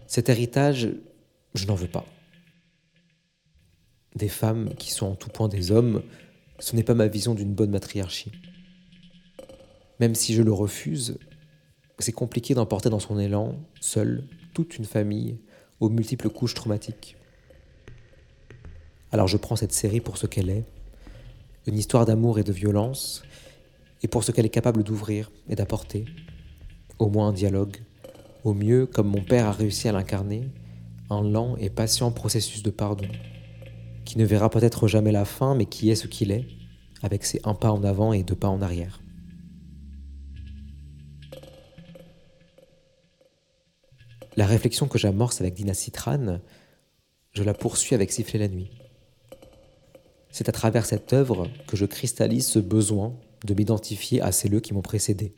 Cet héritage, je n'en veux pas. Des femmes qui sont en tout point des hommes, ce n'est pas ma vision d'une bonne matriarchie. Même si je le refuse, c'est compliqué d'emporter dans son élan, seul, toute une famille, aux multiples couches traumatiques. Alors je prends cette série pour ce qu'elle est, une histoire d'amour et de violence, et pour ce qu'elle est capable d'ouvrir et d'apporter, au moins un dialogue, au mieux, comme mon père a réussi à l'incarner, un lent et patient processus de pardon, qui ne verra peut-être jamais la fin, mais qui est ce qu'il est, avec ses un pas en avant et deux pas en arrière. La réflexion que j'amorce avec Dina Citran, je la poursuis avec Siffler la nuit. C'est à travers cette œuvre que je cristallise ce besoin de m'identifier à ces lieux qui m'ont précédé.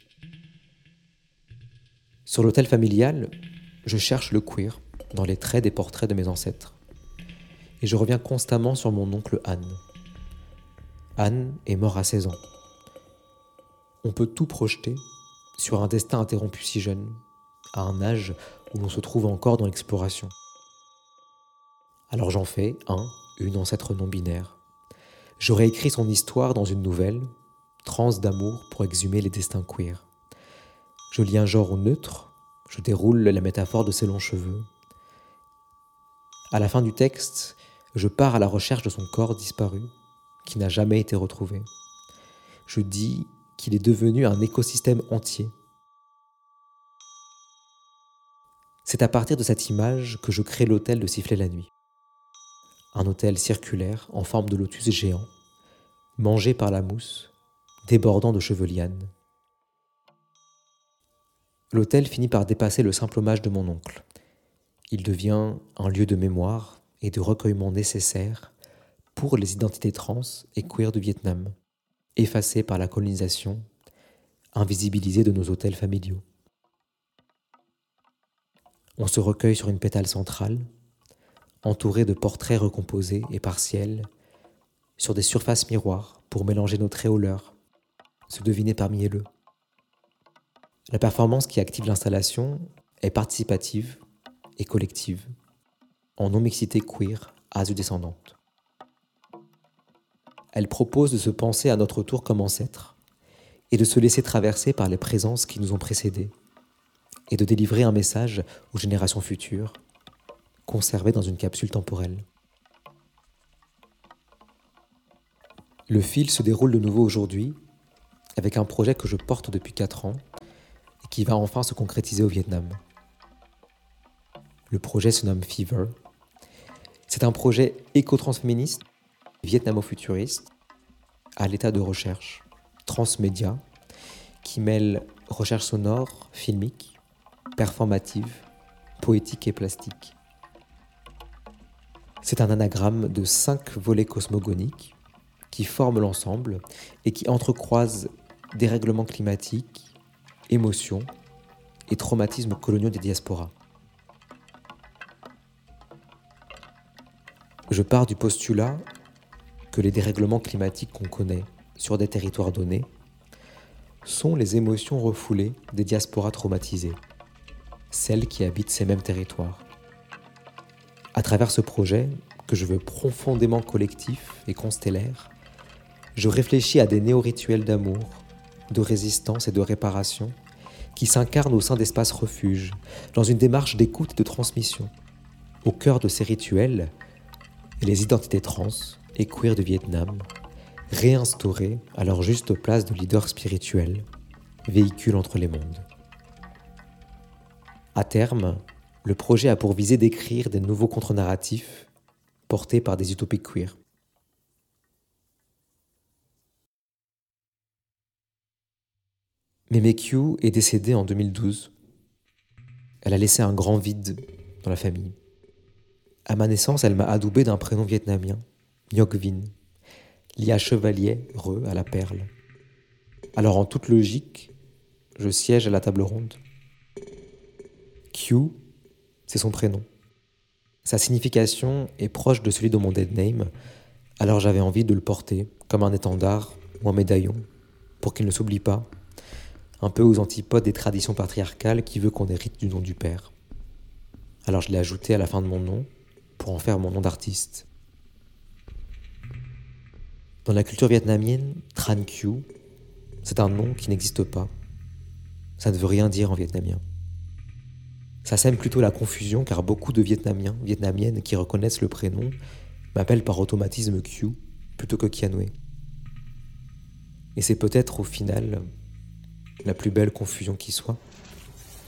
Sur l'autel familial, je cherche le queer dans les traits des portraits de mes ancêtres. Et je reviens constamment sur mon oncle Anne. Anne est mort à 16 ans. On peut tout projeter sur un destin interrompu si jeune, à un âge où l'on se trouve encore dans l'exploration. Alors j'en fais une ancêtre non-binaire. J'aurais écrit son histoire dans une nouvelle, transe d'amour pour exhumer les destins queer. Je lis un genre neutre, je déroule la métaphore de ses longs cheveux. À la fin du texte, je pars à la recherche de son corps disparu, qui n'a jamais été retrouvé. Je dis qu'il est devenu un écosystème entier. C'est à partir de cette image que je crée l'autel de Siffler la nuit. Un autel circulaire en forme de lotus géant, mangé par la mousse, débordant de cheveux lianes. L'autel finit par dépasser le simple hommage de mon oncle. Il devient un lieu de mémoire et de recueillement nécessaire pour les identités trans et queer du Vietnam, effacées par la colonisation, invisibilisées de nos autels familiaux. On se recueille sur une pétale centrale, entouré de portraits recomposés et partiels, sur des surfaces miroirs pour mélanger nos traits aux leurs, se deviner parmi eux. La performance qui active l'installation est participative et collective, en non-mixité queer asu-descendante. Elle propose de se penser à notre tour comme ancêtres et de se laisser traverser par les présences qui nous ont précédés et de délivrer un message aux générations futures, conservé dans une capsule temporelle. Le fil se déroule de nouveau aujourd'hui avec un projet que je porte depuis 4 ans et qui va enfin se concrétiser au Vietnam. Le projet se nomme Fever. C'est un projet éco-transféministe, vietnamo-futuriste, à l'état de recherche, transmédia, qui mêle recherche sonore, filmique, performative, poétique et plastique. C'est un anagramme de 5 volets cosmogoniques qui forment l'ensemble et qui entrecroisent dérèglements climatiques, émotions et traumatismes coloniaux des diasporas. Je pars du postulat que les dérèglements climatiques qu'on connaît sur des territoires donnés sont les émotions refoulées des diasporas traumatisées, celles qui habitent ces mêmes territoires. À travers ce projet, que je veux profondément collectif et constellaire, je réfléchis à des néo-rituels d'amour, de résistance et de réparation qui s'incarnent au sein d'espaces refuges, dans une démarche d'écoute et de transmission. Au cœur de ces rituels, les identités trans et queer du Vietnam, réinstaurées à leur juste place de leader spirituel, véhicule entre les mondes. À terme, le projet a pour visée d'écrire des nouveaux contre-narratifs portés par des utopies queer. Meme Q est décédée en 2012. Elle a laissé un grand vide dans la famille. À ma naissance, elle m'a adoubé d'un prénom vietnamien, Ngoc Vinh, lié à chevalier, à la perle. Alors en toute logique, je siège à la table ronde. Q, c'est son prénom. Sa signification est proche de celui de mon dead name, alors j'avais envie de le porter comme un étendard ou un médaillon, pour qu'il ne s'oublie pas, un peu aux antipodes des traditions patriarcales qui veut qu'on hérite du nom du père. Alors je l'ai ajouté à la fin de mon nom pour en faire mon nom d'artiste. Dans la culture vietnamienne, Tran Kieu, c'est un nom qui n'existe pas. Ça ne veut rien dire en vietnamien. Ça sème plutôt la confusion car beaucoup de Vietnamiens, Vietnamiennes qui reconnaissent le prénom m'appellent par automatisme Kieu plutôt que Kianwe. Et c'est peut-être au final la plus belle confusion qui soit.